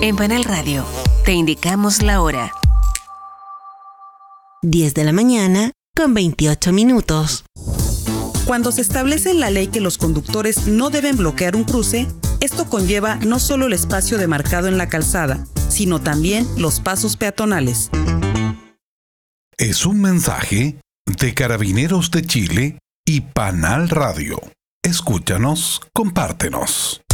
En Panel Radio, te indicamos la hora. 10 de la mañana con 28 minutos. Cuando se establece en la ley que los conductores no deben bloquear un cruce, esto conlleva no solo el espacio demarcado en la calzada, sino también los pasos peatonales. Es un mensaje de Carabineros de Chile y Panal Radio. Escúchanos, compártenos.